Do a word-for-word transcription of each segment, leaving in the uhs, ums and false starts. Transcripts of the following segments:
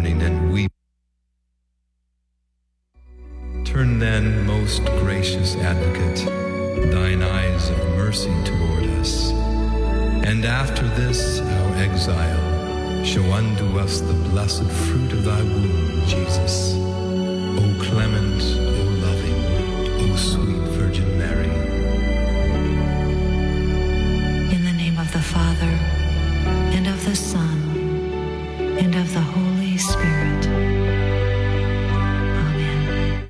mourning and weep. Turn then, most gracious Advocate, thine eyes of mercy toward us, and after this our exile, show unto us the blessed fruit of thy womb, Jesus. O clement, O loving, O sweet Virgin Mary. In the name of the Father, and of the Son, and of the Holy Spirit. Amen.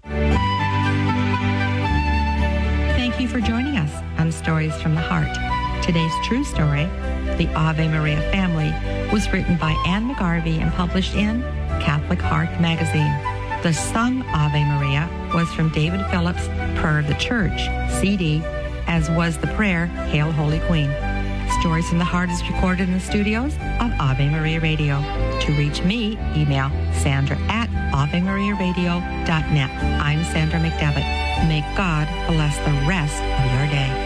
Thank you for joining us on Stories from the Heart. Today's true story, The Ave Maria Family, was written by Anne McGarvey and published in Catholic Heart magazine. The sung Ave Maria was from David Phillips' Prayer of the Church C D, as was the prayer, Hail Holy Queen. Stories from the Heart is recorded in the studios of Ave Maria Radio. To reach me, email Sandra at ave maria radio dot net. I'm Sandra McDevitt. May God bless the rest of your day.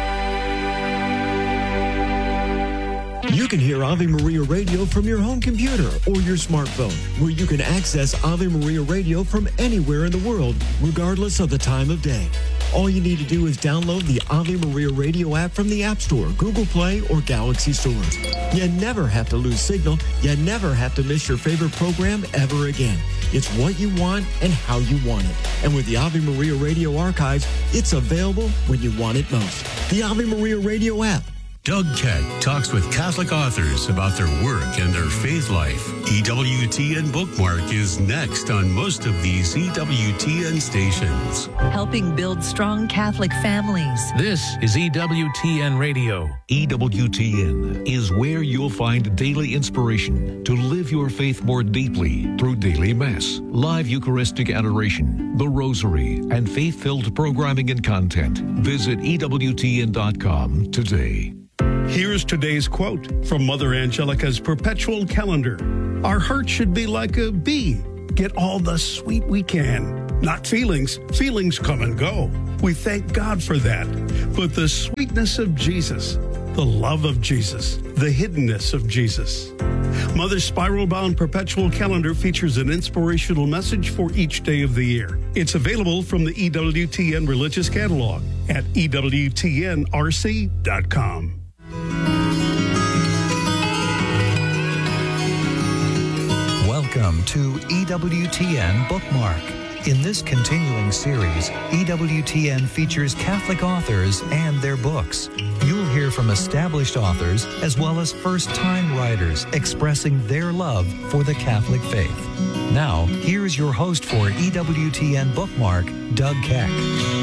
You can hear Ave Maria Radio from your home computer or your smartphone, where you can access Ave Maria Radio from anywhere in the world, regardless of the time of day. All you need to do is download the Ave Maria Radio app from the App Store, Google Play, or Galaxy stores. You never have to lose signal. You never have to miss your favorite program ever again. It's what you want and how you want it. And with the Ave Maria Radio archives, it's available when you want it most. The Ave Maria Radio app. Doug Keck talks with Catholic authors about their work and their faith life. E W T N Bookmark is next on most of these E W T N stations. Helping build strong Catholic families. This is E W T N Radio. E W T N is where you'll find daily inspiration to live your faith more deeply through daily Mass, live Eucharistic adoration, the Rosary, and faith-filled programming and content. Visit E W T N dot com today. Here's today's quote from Mother Angelica's Perpetual Calendar. Our heart should be like a bee. Get all the sweet we can. Not feelings. Feelings come and go. We thank God for that. But the sweetness of Jesus, the love of Jesus, the hiddenness of Jesus. Mother's spiral-bound Perpetual Calendar features an inspirational message for each day of the year. It's available from the E W T N Religious Catalog at E W T N R C dot com. Welcome to E W T N Bookmark. In this continuing series, E W T N features Catholic authors and their books. You'll hear from established authors as well as first-time writers expressing their love for the Catholic faith. Now, here's your host for E W T N Bookmark, Doug Keck.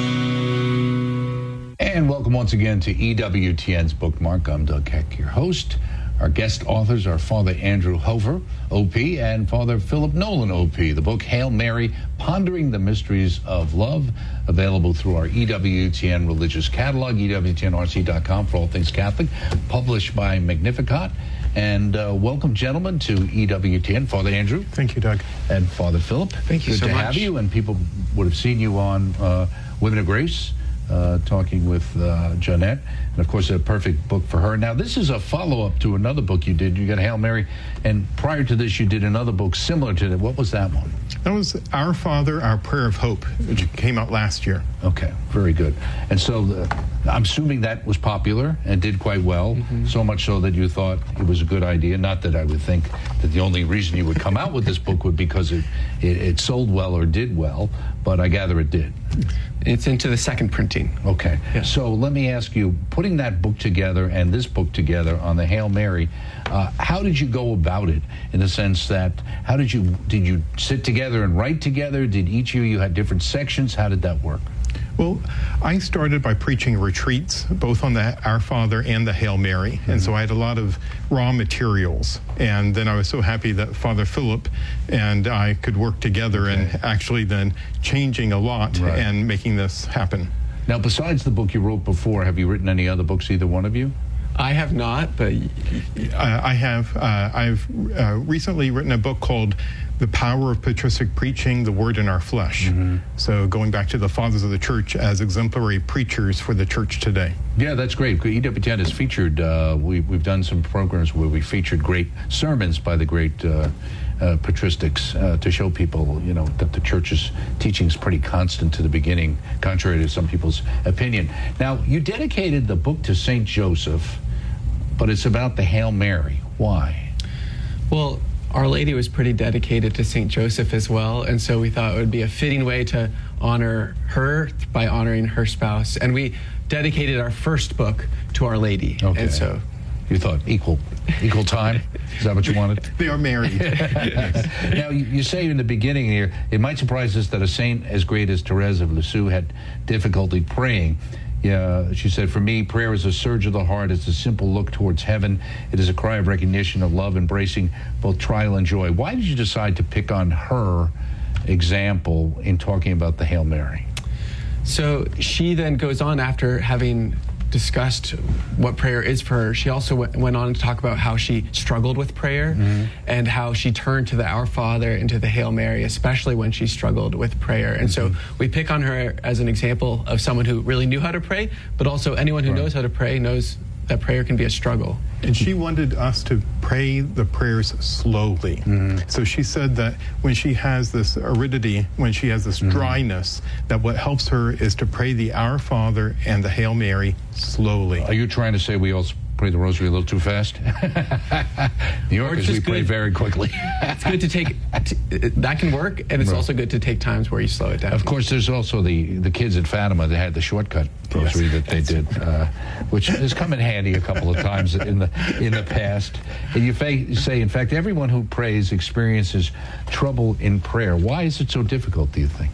And welcome once again to E W T N's Bookmark. I'm Doug Keck, your host. Our guest authors are Father Andrew Hover, O P, and Father Philip Nolan, O P. The book, Hail Mary, Pondering the Mysteries of Love, available through our E W T N Religious Catalog, E W T N R C dot com for all things Catholic, published by Magnificat. And uh, welcome, gentlemen, to E W T N. Father Andrew. Thank you, Doug. And Father Philip. Thank you Good so to much. have you, and people would have seen you on uh, Women of Grace. Uh, talking with uh, Jeanette, and of course a perfect book for her. Now this is a follow-up to another book you did. You got Hail Mary, and prior to this you did another book similar to that. What was that one? That was Our Father, Our Prayer of Hope, which came out last year. Okay, very good. And so uh, I'm assuming that was popular and did quite well, mm-hmm. so much so that you thought it was a good idea. Not that I would think that the only reason you would come out with this book would be because it, it, it sold well or did well, but I gather it did. It's into the second printing. Okay. Yeah. So let me ask you, putting that book together and this book together on the Hail Mary, uh, how did you go about it? In the sense that, how did you did you sit together and write together? Did each of you had different sections? How did that work? Well, I started by preaching retreats, both on the Our Father and the Hail Mary, mm-hmm. and so I had a lot of raw materials. And then I was so happy that Father Philip and I could work together okay. and actually then changing a lot right. and making this happen. Now, besides the book you wrote before, have you written any other books, either one of you? I have not, but... Uh, I have. Uh, I've uh, recently written a book called The Power of Patristic Preaching, The Word in Our Flesh. Mm-hmm. So going back to the Fathers of the Church as exemplary preachers for the Church today. Yeah, that's great. E W T N has featured, uh, we, we've done some programs where we featured great sermons by the great uh, uh, patristics uh, to show people, you know, that the church's teaching is pretty constant to the beginning, contrary to some people's opinion. Now, you dedicated the book to Saint Joseph, but it's about the Hail Mary. Why? Well, Our Lady was pretty dedicated to Saint Joseph as well, and so we thought it would be a fitting way to honor her by honoring her spouse. And we dedicated our first book to Our Lady. Okay. And so you thought equal equal time? Is that what you wanted? They are married. Now, you, you say in the beginning here, it might surprise us that a saint as great as Therese of Lisieux had difficulty praying. Yeah, she said, for me, prayer is a surge of the heart. It's a simple look towards heaven. It is a cry of recognition of love, embracing both trial and joy. Why did you decide to pick on her example in talking about the Hail Mary? So she then goes on, after having discussed what prayer is for her, she also w- went on to talk about how she struggled with prayer, mm-hmm. and how she turned to the Our Father and to the Hail Mary, especially when she struggled with prayer. And mm-hmm. so we pick on her as an example of someone who really knew how to pray, but also anyone who right. knows how to pray knows that prayer can be a struggle. And she wanted us to pray the prayers slowly. Mm-hmm. So she said that when she has this aridity, when she has this mm-hmm. dryness, that what helps her is to pray the Our Father and the Hail Mary slowly. Are you trying to say we also pray the rosary a little too fast? New Yorkers, we good. pray very quickly. It's good to take, t- that can work, and it's right. also good to take times where you slow it down. Of course, there's also the, the kids at Fatima that had the shortcut rosary yes. that they did, uh, which has come in handy a couple of times in the in the past. And you fa- say, in fact, everyone who prays experiences trouble in prayer. Why is it so difficult, do you think?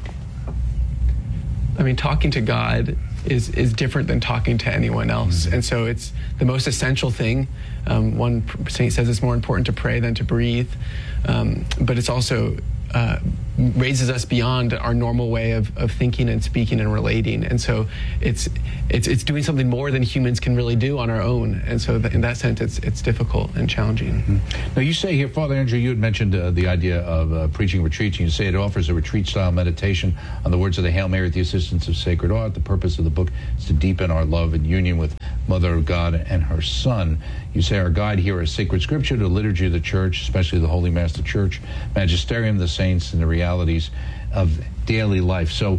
I mean, talking to God is is different than talking to anyone else. Mm-hmm. And so it's the most essential thing. Um, one saint says it's more important to pray than to breathe. Um, but it's also uh, raises us beyond our normal way of, of thinking and speaking and relating. And so it's it's it's doing something more than humans can really do on our own. And so th- in that sense, it's it's difficult and challenging. Mm-hmm. Now, you say here, Father Andrew, you had mentioned uh, the idea of uh, preaching retreats. You say it offers a retreat-style meditation on the words of the Hail Mary with the assistance of sacred art. The purpose of the book is to deepen our love and union with Mother of God and her Son. You say our guide here is sacred scripture, the liturgy of the Church, especially the Holy Mass, the Church, magisterium, the saints, and the realities of daily life. So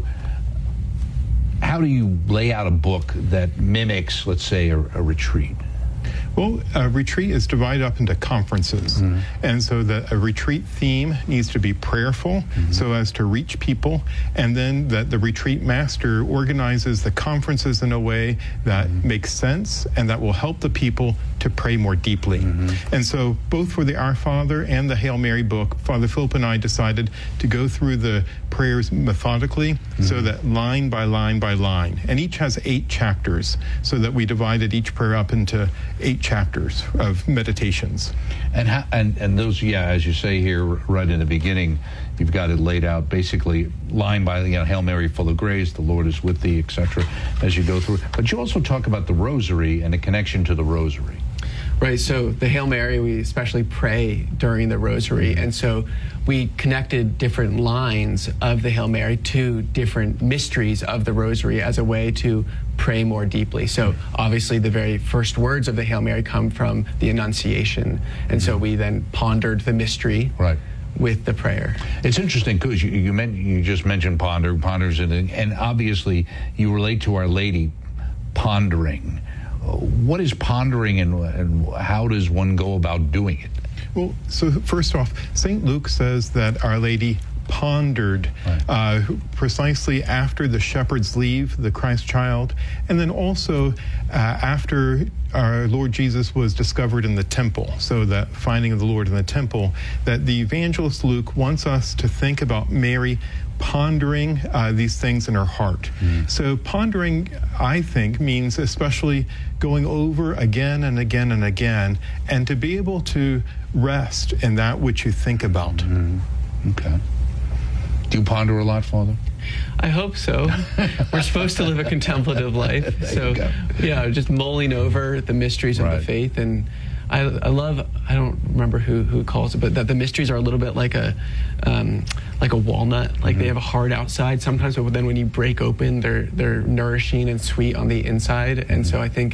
how do you lay out a book that mimics, let's say, a, a retreat? Well, a retreat is divided up into conferences. Mm-hmm. And so the, a retreat theme needs to be prayerful, mm-hmm. so as to reach people. And then that the retreat master organizes the conferences in a way that mm-hmm. makes sense and that will help the people to pray more deeply. Mm-hmm. And so both for the Our Father and the Hail Mary book, Father Philip and I decided to go through the prayers methodically, mm-hmm. so that line by line by line. And each has eight chapters, so that we divided each prayer up into eight chapters of meditations. And how, and and those, yeah, as you say here right in the beginning, you've got it laid out basically line by, you know, Hail Mary, full of grace, the Lord is with thee, et cetera, as you go through. But you also talk about the rosary and the connection to the rosary. Right, so the Hail Mary, we especially pray during the rosary, and so we connected different lines of the Hail Mary to different mysteries of the rosary as a way to pray more deeply. So obviously the very first words of the Hail Mary come from the Annunciation, and so we then pondered the mystery right. with the prayer. It's interesting because you you, meant, you just mentioned ponder, ponders, and, and obviously you relate to Our Lady pondering. What is pondering, and, and how does one go about doing it? Well, so first off, Saint Luke says that Our Lady pondered right. uh, precisely after the shepherds leave the Christ child, and then also uh, after our Lord Jesus was discovered in the temple, so that finding of the Lord in the temple, that the evangelist Luke wants us to think about Mary pondering uh, these things in her heart. Mm. So pondering, I think, means especially going over again and again and again, and to be able to rest in that which you think about. Mm. Okay. Do you ponder a lot, Father? I hope so. We're supposed to live a contemplative life. So, yeah, just mulling over the mysteries of right. the faith. And I, I love, I don't remember who, who calls it, but that the mysteries are a little bit like a um, like a walnut. Like mm-hmm. they have a hard outside sometimes, but then when you break open, they're they're nourishing and sweet on the inside. And mm-hmm. so I think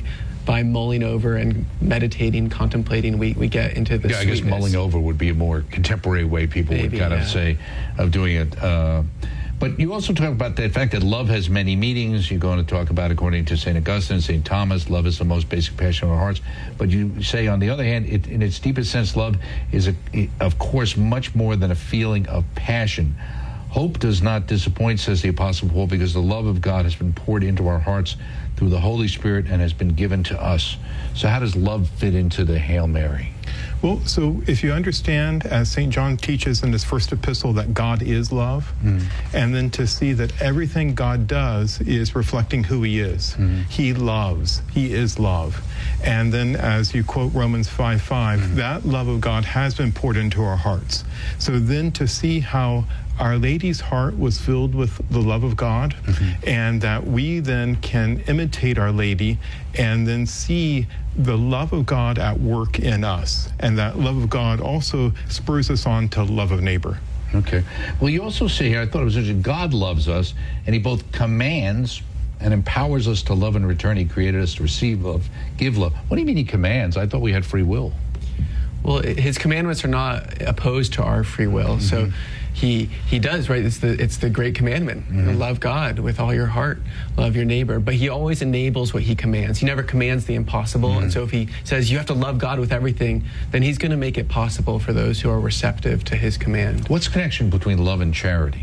by mulling over and meditating, contemplating, we, we get into the Yeah, I guess sweetness. mulling over would be a more contemporary way people Maybe, would kind yeah. of say of doing it. Uh, but you also talk about the fact that love has many meanings. You're going to talk about, according to Saint Augustine, Saint Thomas, love is the most basic passion of our hearts. But you say, on the other hand, it, in its deepest sense, love is, a, of course, much more than a feeling of passion. Hope does not disappoint, says the Apostle Paul, because the love of God has been poured into our hearts through the Holy Spirit and has been given to us. So how does love fit into the Hail Mary? Well, so if you understand, as Saint John teaches in his first epistle, that God is love, mm. and then to see that everything God does is reflecting who he is. Mm. He loves. He is love. And then as you quote Romans five five, mm. that love of God has been poured into our hearts. So then to see how Our Lady's heart was filled with the love of God, mm-hmm. and that we then can imitate Our Lady and then see the love of God at work in us. And that love of God also spurs us on to love of neighbor. Okay. Well, you also say here, I thought it was interesting, God loves us, and he both commands and empowers us to love in return. He created us to receive love, give love. What do you mean he commands? I thought we had free will. Well, his commandments are not opposed to our free will. Mm-hmm. So he he does, right? It's the it's the great commandment. Mm-hmm. Love God with all your heart, love your neighbor. But he always enables what he commands. He never commands the impossible. Mm-hmm. And so if he says you have to love God with everything, then he's going to make it possible for those who are receptive to his command. What's the connection between love and charity?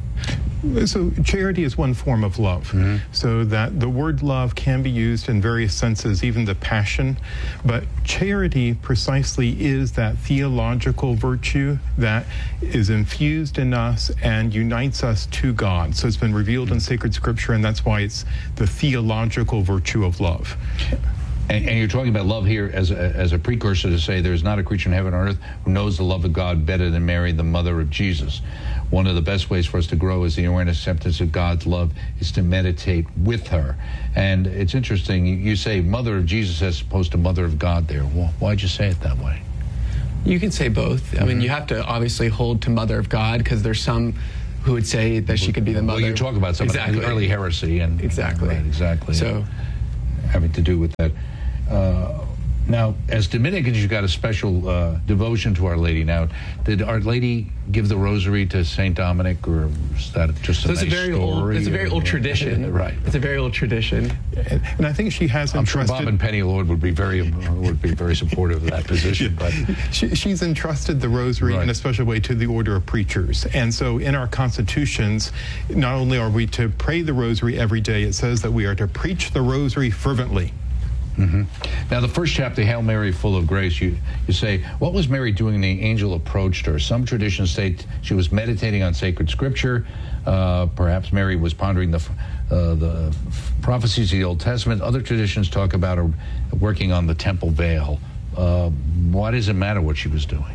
So charity is one form of love. Mm-hmm. So that the word love can be used in various senses, even the passion. But charity precisely is that theological virtue that is infused in us and unites us to God. So it's been revealed in sacred scripture, and that's why it's the theological virtue of love. And, and you're talking about love here as a, as a precursor to say there's not a creature in heaven or earth who knows the love of God better than Mary, the mother of Jesus. One of the best ways for us to grow is the awareness and acceptance of God's love is to meditate with her. And it's interesting, you, you say mother of Jesus as opposed to mother of God there. Well, why'd you say it that way? You can say both. Mm-hmm. I mean, you have to obviously hold to mother of God, because there's some who would say that she could be the mother. Well, you talk about some exactly. of the early heresy. and Exactly. Right, exactly. So, having to do with that. Uh, now, as Dominicans, you've got a special uh, devotion to Our Lady. Now, did Our Lady give the rosary to Saint Dominic, or is that just a so nice it's a very story? Old, it's a very or, old tradition. Right. It's a very old tradition. And, and I think she has I'm entrusted... sure Bob and Penny Lord would be very would be very supportive of that position. But she, she's entrusted the rosary right. in a special way to the order of preachers. And so in our constitutions, not only are we to pray the rosary every day, it says that we are to preach the rosary fervently. Mm-hmm. Now, the first chapter, Hail Mary, full of grace, you, you say, what was Mary doing when the angel approached her? Some traditions state she was meditating on sacred scripture. Uh, perhaps Mary was pondering the, uh, the prophecies of the Old Testament. Other traditions talk about her working on the temple veil. Uh, why does it matter what she was doing?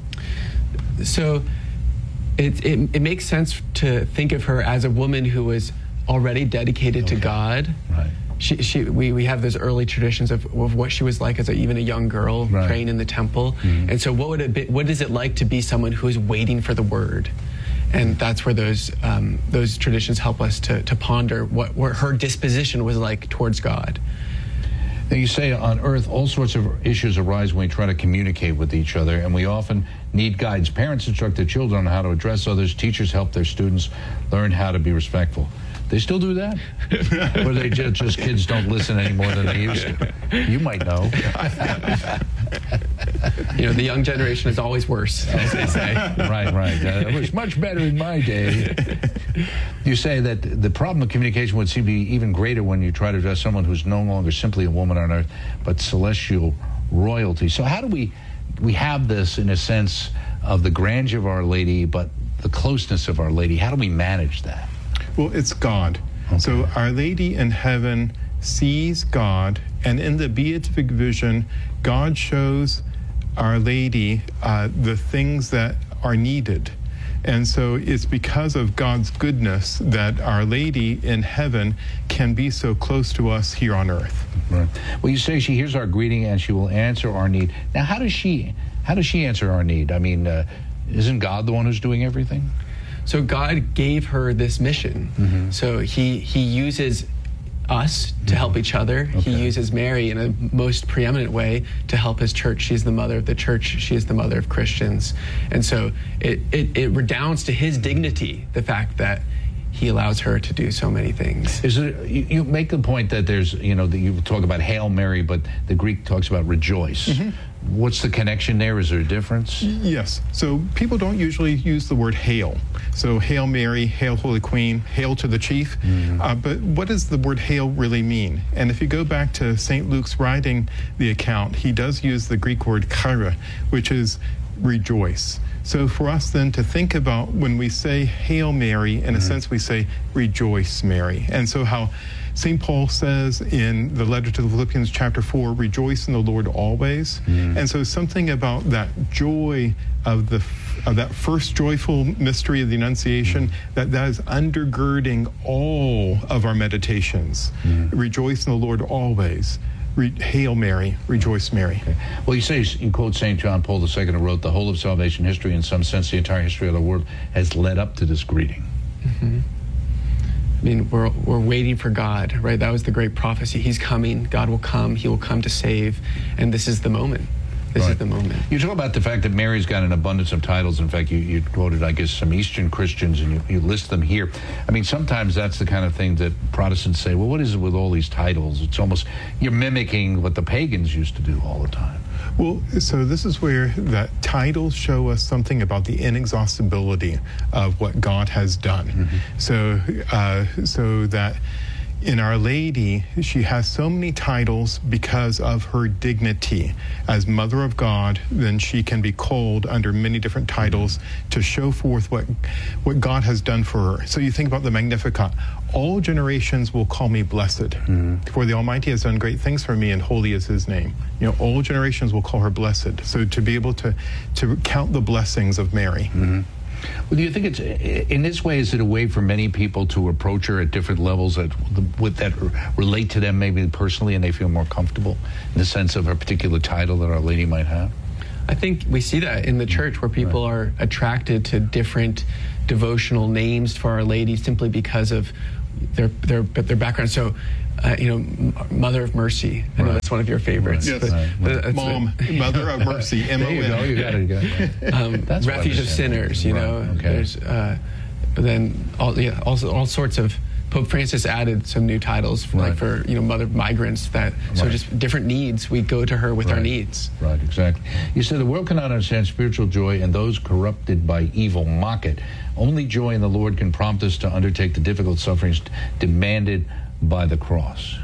So it, it, it makes sense to think of her as a woman who was already dedicated okay. to God. Right. She, she, we, we have those early traditions of, of what she was like as a, even a young girl right. praying in the temple. Mm-hmm. And so what would it be, what is it like to be someone who is waiting for the word? And that's where those um, those traditions help us to, to ponder what, what her disposition was like towards God. Now, you say on earth all sorts of issues arise when we try to communicate with each other, and we often need guidance. Parents instruct their children on how to address others. Teachers help their students learn how to be respectful. They still do that? Or they just, just kids don't listen any more than they used to? You might know. You know, the young generation is always worse, as they say. Right, right. Uh, it was much better in my day. You say that the problem of communication would seem to be even greater when you try to address someone who's no longer simply a woman on earth, but celestial royalty. So how do we, we have this in a sense of the grandeur of Our Lady, but the closeness of Our Lady? How do we manage that? Well, it's God. Okay. So Our Lady in heaven sees God, and in the beatific vision, God shows Our Lady uh, the things that are needed. And so it's because of God's goodness that Our Lady in heaven can be so close to us here on earth. Right. Well, you say she hears our greeting and she will answer our need. Now, how does she, how does she answer our need? I mean, uh, isn't God the one who's doing everything? So God gave her this mission. Mm-hmm. So he he uses us to help each other. Okay. He uses Mary in a most preeminent way to help his church. She's the mother of the church. She is the mother of Christians. And so it, it, it redounds to his dignity, the fact that he allows her to do so many things. Is it, you, you make the point that there's, you know, that you talk about Hail Mary, but the Greek talks about rejoice. Mm-hmm. What's the connection there? Is there a difference? Yes. So people don't usually use the word hail. So Hail Mary, Hail Holy Queen, Hail to the Chief. Mm-hmm. Uh, but what does the word hail really mean? And if you go back to Saint Luke's writing the account, he does use the Greek word chara, which is rejoice. So for us then to think about when we say Hail Mary, in a mm-hmm. sense we say rejoice Mary. And so how Saint Paul says in the letter to the Philippians chapter four, rejoice in the Lord always. Mm. And so something about that joy of the of that first joyful mystery of the Annunciation, mm. that that is undergirding all of our meditations. Mm. Rejoice in the Lord always. Re- Hail Mary, rejoice Mary. Okay. Well, you say, you quote Saint John Paul the Second, who wrote, the whole of salvation history, in some sense the entire history of the world, has led up to this greeting. Mm-hmm. I mean, we're, we're waiting for God, right? That was the great prophecy. He's coming. God will come. He will come to save. And this is the moment. This right. is the moment. You talk about the fact that Mary's got an abundance of titles. In fact, you, you quoted, I guess, some Eastern Christians, and you, you list them here. I mean, sometimes that's the kind of thing that Protestants say, well, what is it with all these titles? It's almost, you're mimicking what the pagans used to do all the time. Well, so this is where that titles show us something about the inexhaustibility of what God has done. Mm-hmm. So, uh, so that in Our Lady, she has so many titles because of her dignity. As Mother of God, then she can be called under many different titles to show forth what what God has done for her. So you think about the Magnificat. All generations will call me blessed, mm-hmm. for the Almighty has done great things for me, and holy is his name. You know, all generations will call her blessed. So to be able to, to count the blessings of Mary. Mm-hmm. Well, do you think it's, in this way, is it a way for many people to approach her at different levels that with that relate to them maybe personally, and they feel more comfortable in the sense of a particular title that Our Lady might have? I think we see that in the church, where people right. are attracted to different devotional names for Our Lady simply because of their their their background. So, uh, you know, Mother of Mercy. I know right. that's one of your favorites. Right. Yes. But, right. Mom, a, Mother of Mercy. M O N. There you go. You got it. You got it. Um, that's Refuge of Sinners. You right. know, okay. there's uh, then all yeah, also all sorts of. Pope Francis added some new titles, for, right. like for you know mother migrants. That right. so just different needs. We go to her with right. our needs. Right, exactly. You said the world cannot understand spiritual joy, and those corrupted by evil mock it. Only joy in the Lord can prompt us to undertake the difficult sufferings demanded by the cross.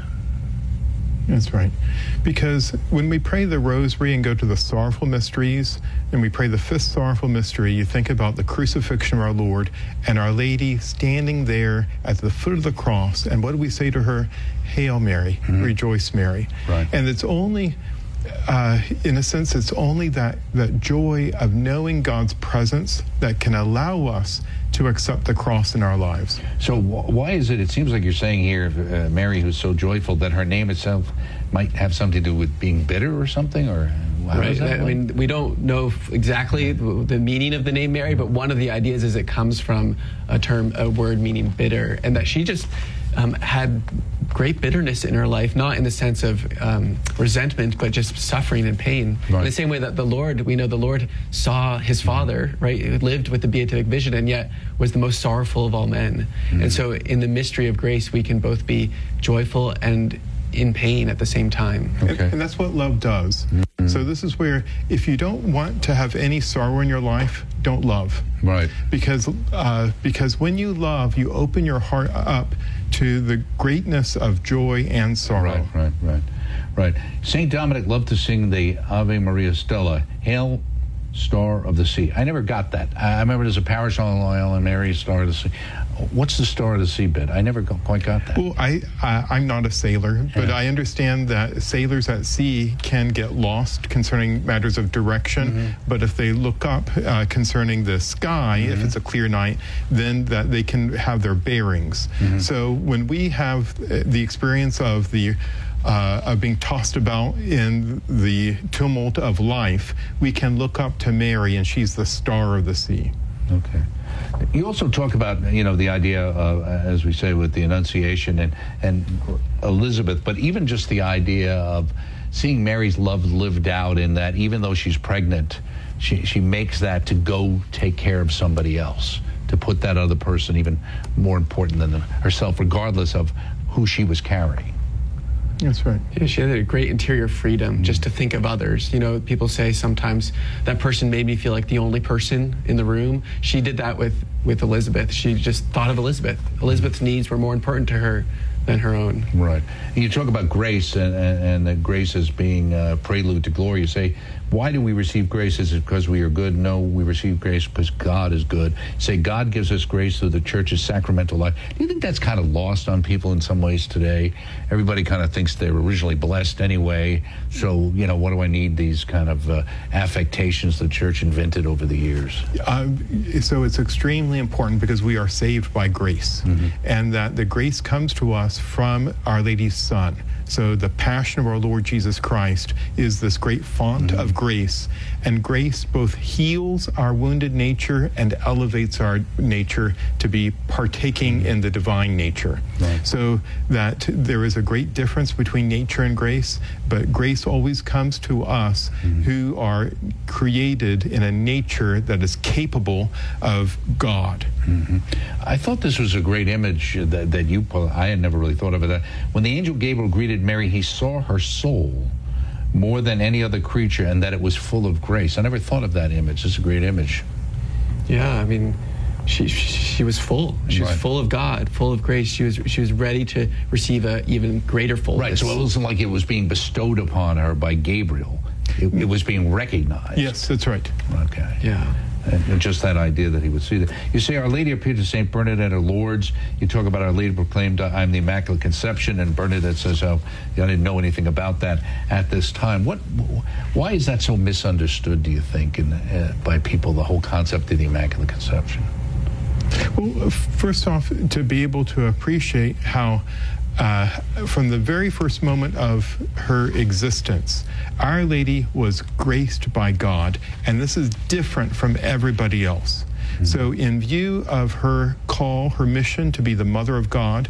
That's right. Because when we pray the rosary and go to the sorrowful mysteries, and we pray the fifth sorrowful mystery, you think about the crucifixion of our Lord and Our Lady standing there at the foot of the cross. And what do we say to her? Hail Mary, mm-hmm. rejoice Mary. Right. And it's only, uh, in a sense, it's only that, that joy of knowing God's presence that can allow us to accept the cross in our lives. So wh- why is it, it seems like you're saying here, uh, Mary, who's so joyful, that her name itself might have something to do with being bitter or something? Or how right. does that I mean, we don't know exactly the meaning of the name Mary, but one of the ideas is it comes from a term, a word meaning bitter, and that she just um, had great bitterness in her life, not in the sense of um, resentment, but just suffering and pain. Right. In the same way that the Lord, we know the Lord saw his Father, right, who lived with the beatific vision, and yet was the most sorrowful of all men. Mm-hmm. And so in the mystery of grace, we can both be joyful and in pain at the same time. Okay. And, and that's what love does. Mm-hmm. So this is where, if you don't want to have any sorrow in your life, don't love. Right. Because uh, because when you love, you open your heart up to the greatness of joy and sorrow. Right, right, right, right. Saint Dominic loved to sing the Ave Maria Stella, Hail, Star of the Sea. I never got that. I remember there's a parish on Long Island, Mary, Star of the Sea. What's the Star of the Sea bit? I never quite got that. Well, I, I, I'm not a sailor, but yeah. I understand that sailors at sea can get lost concerning matters of direction, mm-hmm. but if they look up uh, concerning the sky, mm-hmm. if it's a clear night, then that they can have their bearings. Mm-hmm. So when we have the experience of the Uh, of being tossed about in the tumult of life, we can look up to Mary, and she's the star of the sea. Okay. You also talk about, you know, the idea of, as we say, with the Annunciation and, and Elizabeth, but even just the idea of seeing Mary's love lived out in that even though she's pregnant, she, she makes that to go take care of somebody else, to put that other person even more important than herself, regardless of who she was carrying. That's right. Yeah, she had a great interior freedom mm-hmm. just to think of others. You know, people say sometimes that person made me feel like the only person in the room. She did that with, with Elizabeth. She just thought of Elizabeth. Elizabeth's needs were more important to her than her own. Right. You talk about grace and, and, and that grace as being a prelude to glory. You say, why do we receive grace? Is it because we are good? No, we receive grace because God is good. Say God gives us grace through the church's sacramental life. Do you think that's kind of lost on people in some ways today? Everybody kind of thinks they were originally blessed anyway. So, you know, what do I need these kind of uh, affectations the church invented over the years? Uh, so it's extremely important because we are saved by grace. Mm-hmm. And that the grace comes to us from Our Lady's Son. So the passion of our Lord Jesus Christ is this great font mm-hmm. of grace. And grace both heals our wounded nature and elevates our nature to be partaking mm-hmm. in the divine nature. Right. So that there is a great difference between nature and grace, but grace always comes to us mm-hmm. who are created in a nature that is capable of God. Mm-hmm. I thought this was a great image that, that you put. I had never really thought of it. That when the angel Gabriel greeted Mary, he saw her soul more than any other creature, and that it was full of grace. I never thought of that image. It's a great image. Yeah, I mean, she she was full. She right. was full of God, full of grace. She was she was ready to receive a even greater fullness. Right. So it wasn't like it was being bestowed upon her by Gabriel. It, it was being recognized. Yes, that's right. Okay. Yeah. And just that idea that he would see that. You say Our Lady appeared to Saint Bernadette of Lourdes. You talk about Our Lady proclaimed, I'm the Immaculate Conception, and Bernadette says, oh, I didn't know anything about that at this time. What? Why is that so misunderstood, do you think, in, uh, by people, the whole concept of the Immaculate Conception? Well, first off, to be able to appreciate how Uh, from the very first moment of her existence, Our Lady was graced by God, and this is different from everybody else. Mm-hmm. So in view of her call, her mission to be the Mother of God,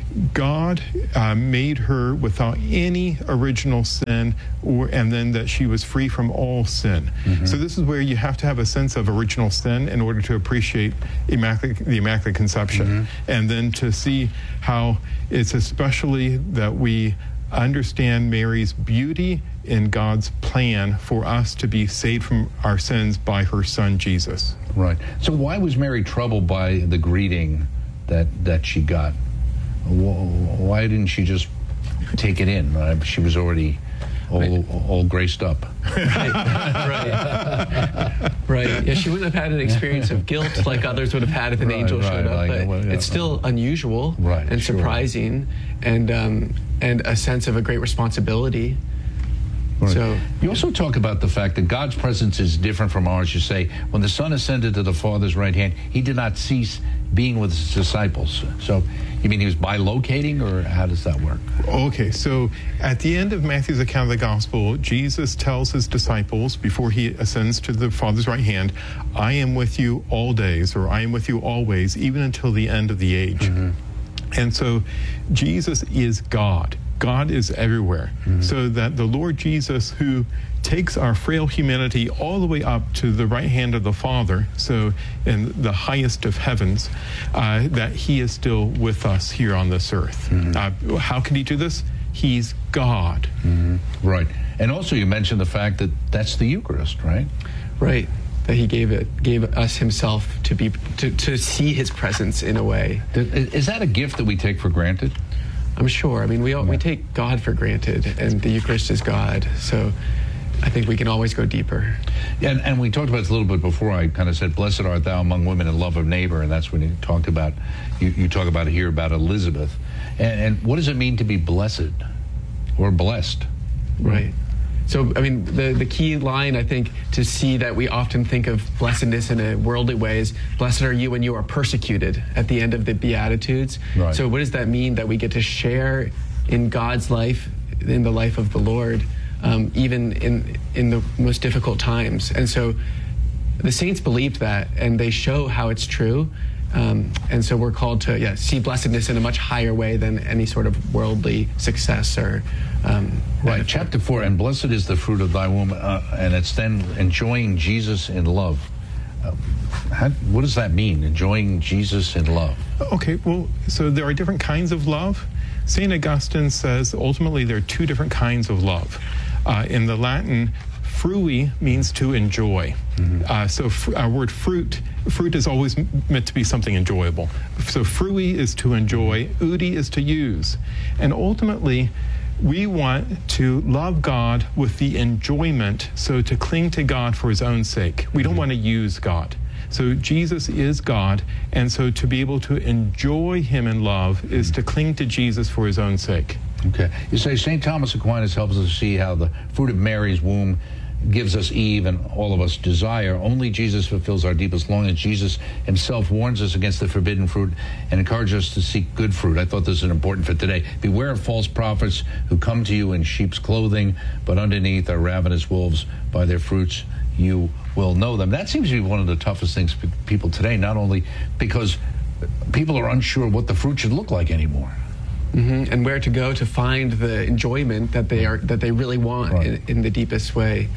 God uh, made her without any original sin, or, and then that she was free from all sin. Mm-hmm. So this is where you have to have a sense of original sin in order to appreciate Immaculate, the Immaculate Conception. Mm-hmm. And then to see how it's especially that we understand Mary's beauty in God's plan for us to be saved from our sins by her Son, Jesus. Right. So why was Mary troubled by the greeting that, that she got? Why didn't she just take it in? Uh, she was already all, right. all graced up. Right. Right. Right. Yeah, she wouldn't have had an experience of guilt like others would have had if an right, angel showed right, up. Like, but well, yeah, it's still unusual right, and sure. surprising, and um, and a sense of a great responsibility. Right. So you also talk about the fact that God's presence is different from ours. You say, when the Son ascended to the Father's right hand, he did not cease being with his disciples. So you mean he was bilocating, or how does that work? Okay, so at the end of Matthew's account of the gospel, Jesus tells his disciples before he ascends to the Father's right hand, I am with you all days, or I am with you always, even until the end of the age. Mm-hmm. And so Jesus is God. God is everywhere. Mm-hmm. So that the Lord Jesus, who takes our frail humanity all the way up to the right hand of the Father, so in the highest of heavens, uh, that he is still with us here on this earth. Mm-hmm. Uh, how can he do this? He's God. Mm-hmm. Right. And also you mentioned the fact that that's the Eucharist, right? Right. That he gave it, gave us himself to be, to, to see his presence in a way. Is that a gift that we take for granted? I'm sure. I mean, we all, we take God for granted, and the Eucharist is God. So I think we can always go deeper. Yeah, and, and we talked about this a little bit before. I kind of said, blessed art thou among women and love of neighbor, and that's when you talked about, you, you talk about it here about Elizabeth. And, and what does it mean to be blessed or blessed? Right. So, I mean, the, the key line, I think, to see that we often think of blessedness in a worldly way is, blessed are you when you are persecuted, at the end of the Beatitudes. Right. So what does that mean? That we get to share in God's life, in the life of the Lord, um, even in in the most difficult times. And so the saints believed that, and they show how it's true. Um, and so we're called to yeah, see blessedness in a much higher way than any sort of worldly success or um, right. Chapter four, and blessed is the fruit of thy womb, uh, and it's then enjoying Jesus in love. Uh, how, what does that mean, enjoying Jesus in love? Okay, well, so there are different kinds of love. Saint Augustine says ultimately there are two different kinds of love. Uh, in the Latin, frui means to enjoy. Mm-hmm. Uh, so fr- our word fruit, fruit is always m- meant to be something enjoyable. So frui is to enjoy, udi is to use. And ultimately, we want to love God with the enjoyment, so to cling to God for his own sake. We don't want to use God. So Jesus is God, and so to be able to enjoy him in love is to cling to Jesus for his own sake. Okay. You say Saint Thomas Aquinas helps us see how the fruit of Mary's womb gives us Eve and all of us desire. Only Jesus fulfills our deepest longings. Jesus himself warns us against the forbidden fruit and encourages us to seek good fruit. I thought this is important for today. Beware of false prophets who come to you in sheep's clothing, but underneath are ravenous wolves. By their fruits you will know them. That seems to be one of the toughest things for people today, not only because people are unsure what the fruit should look like anymore. Mm-hmm. And where to go to find the enjoyment that they are that they really want right. in, in the deepest way.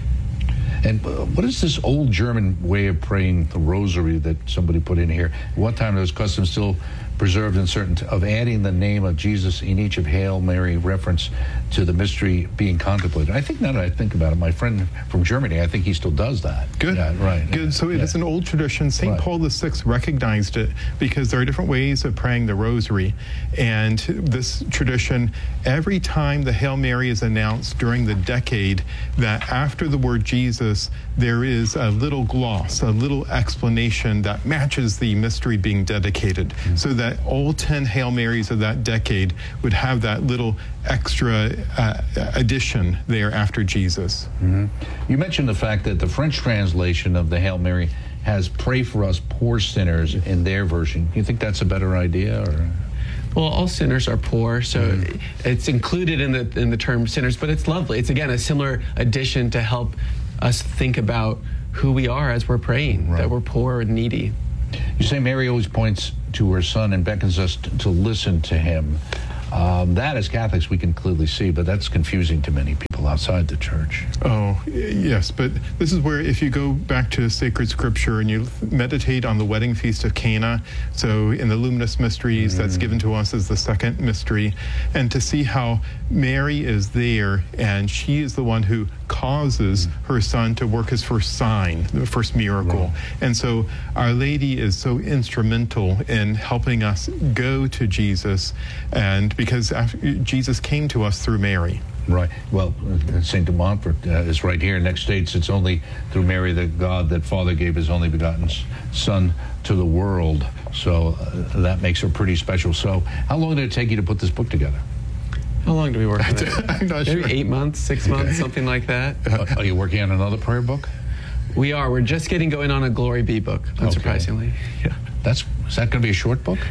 And uh, what is this old German way of praying the rosary that somebody put in here? At one time there was custom still preserved in certain t- of adding the name of Jesus in each of Hail Mary reference to the mystery being contemplated. I think now that I think about it, my friend from Germany, I think he still does that. Good. Yeah, right. Good. So it yeah. is an old tradition. Saint Right. Paul the Sixth recognized it because there are different ways of praying the rosary. And this tradition, every time the Hail Mary is announced during the decade, that after the word Jesus, there is a little gloss, a little explanation that matches the mystery being dedicated, mm-hmm. so that all ten Hail Marys of that decade would have that little extra uh, addition there after Jesus. Mm-hmm. You mentioned the fact that the French translation of the Hail Mary has "Pray for us poor sinners" in their version. Do you think that's a better idea, or? Well, all sinners are poor, so mm-hmm. it's included in the in the term sinners, but it's lovely. It's, again, a similar addition to help us think about who we are as we're praying, right. that we're poor and needy. You say Mary always points to her son and beckons us to, to listen to him. Um, that, as Catholics, we can clearly see, but that's confusing to many people outside the church. Oh, yes, but this is where if you go back to sacred scripture and you meditate on the wedding feast of Cana, so in the Luminous Mysteries, mm. that's given to us as the second mystery, and to see how Mary is there and she is the one who causes mm. her son to work his first sign, the first miracle. Right. And so Our Lady is so instrumental in helping us go to Jesus, and because after, Jesus came to us through Mary. Right. Well, Saint de Montfort uh, is right here. Next states it's only through Mary that God, that Father, gave his only begotten Son to the world. So uh, that makes her pretty special. So how long did it take you to put this book together? How long do we work on it? I'm not Maybe sure. eight months, six months, something like that. Uh, are you working on another prayer book? We are. We're just getting going on a Glory Be book, unsurprisingly. Okay. Yeah. That's is that going to be a short book?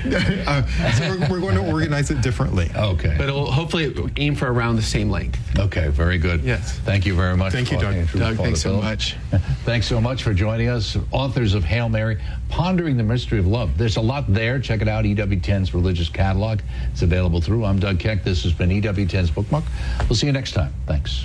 uh, so we're, we're going to organize it differently. Okay. But it'll hopefully aim for around the same length. Okay, very good. Yes. Thank you very much. Thank you, Doug. Doug, thanks so much. Thanks so much for joining us. Authors of Hail Mary, Pondering the Mystery of Love. There's a lot there. Check it out, E W ten's religious catalog. It's available through. I'm Doug Keck. This has been E W ten's Bookmark. We'll see you next time. Thanks.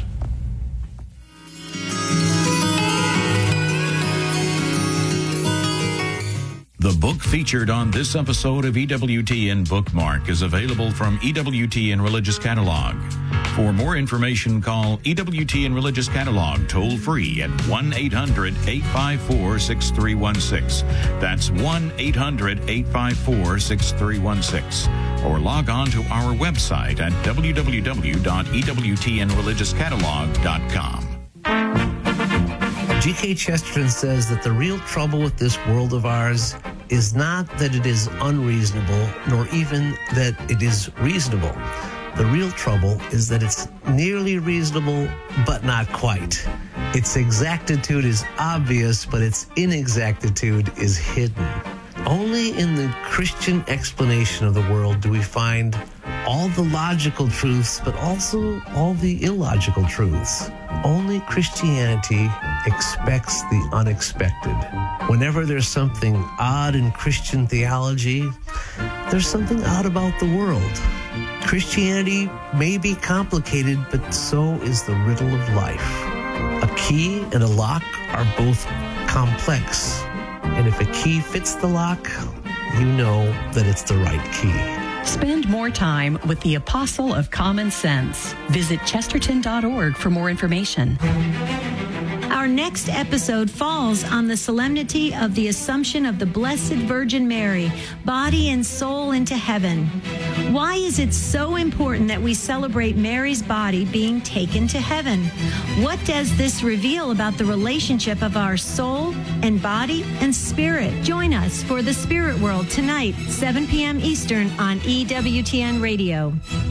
The book featured on this episode of E W T N Bookmark is available from E W T N Religious Catalog. For more information, call E W T N Religious Catalog toll-free at one eight hundred eight five four six three one six. That's one eight hundred eight five four six three one six. Or log on to our website at w w w dot e w t n religious catalog dot com. G K Chesterton says that the real trouble with this world of ours is not that it is unreasonable, nor even that it is reasonable. The real trouble is that it's nearly reasonable, but not quite. Its exactitude is obvious, but its inexactitude is hidden. Only in the Christian explanation of the world do we find all the logical truths, but also all the illogical truths. only Christianity expects the unexpected. Whenever there's something odd in Christian theology, there's something odd about the world. Christianity may be complicated, but so is the riddle of life. A key and a lock are both complex, and if a key fits the lock, you know that it's the right key. Spend more time with the Apostle of Common Sense. Visit chesterton dot org for more information. Our next episode falls on the solemnity of the Assumption of the Blessed Virgin Mary, body and soul into heaven. Why is it so important that we celebrate Mary's body being taken to heaven? What does this reveal about the relationship of our soul and body and spirit? Join us for The Spirit World tonight, seven p.m. Eastern on E W T N Radio.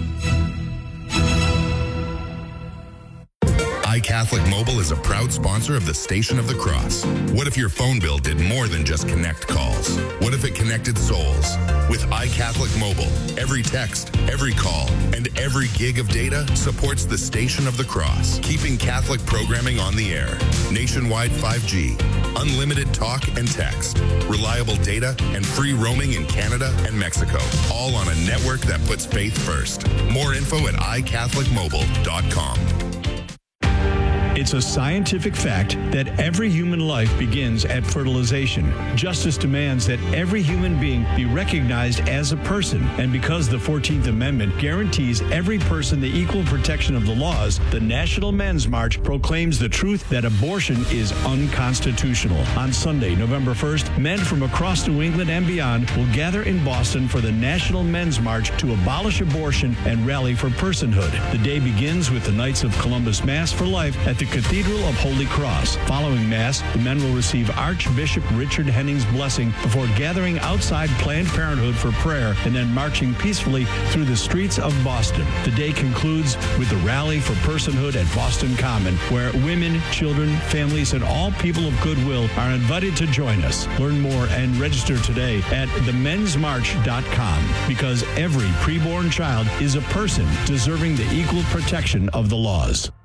iCatholic Mobile is a proud sponsor of the Station of the Cross. What if your phone bill did more than just connect calls? What if it connected souls? With iCatholic Mobile, every text, every call, and every gig of data supports the Station of the Cross, keeping Catholic programming on the air. Nationwide five G, unlimited talk and text, reliable data, and free roaming in Canada and Mexico, all on a network that puts faith first. More info at i catholic mobile dot com. It's a scientific fact that every human life begins at fertilization. Justice demands that every human being be recognized as a person, and because the fourteenth Amendment guarantees every person the equal protection of the laws, the National Men's March proclaims the truth that abortion is unconstitutional. On Sunday, November first, men from across New England and beyond will gather in Boston for the National Men's March to abolish abortion and rally for personhood. The day begins with the Knights of Columbus Mass for Life at the Cathedral of Holy Cross. Following Mass, the men will receive Archbishop Richard Henning's blessing before gathering outside Planned Parenthood for prayer and then marching peacefully through the streets of Boston. The day concludes with the Rally for Personhood at Boston Common, where women, children, families, and all people of goodwill are invited to join us. Learn more and register today at the men's march dot com, because every preborn child is a person deserving the equal protection of the laws.